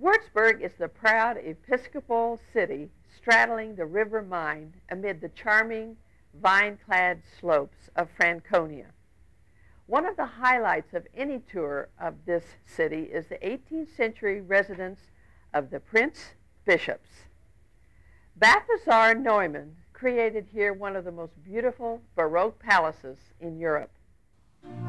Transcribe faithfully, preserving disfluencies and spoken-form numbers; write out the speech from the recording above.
Würzburg is the proud Episcopal city straddling the River Main amid the charming vine-clad slopes of Franconia. One of the highlights of any tour of this city is the eighteenth century residence of the Prince Bishops. Balthasar Neumann created here one of the most beautiful Baroque palaces in Europe.